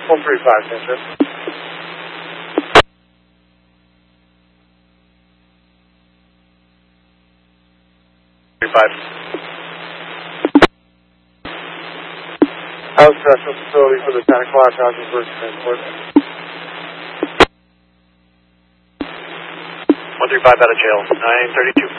135, Center. 35. House correctional facility for the Santa Clara Housing First Transport. 135 out of jail, 932.